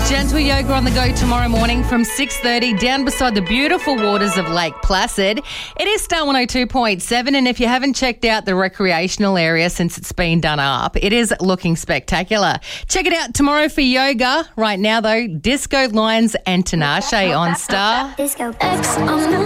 Gentle yoga on the go tomorrow morning from 6:30 down beside the beautiful waters of Lake Placid. It is Star 102.7, and if you haven't checked out the recreational area since it's been done up, it is looking spectacular. Check it out tomorrow for yoga. Right now, though, Disco Lions and Tinashe on Star. Disco X on the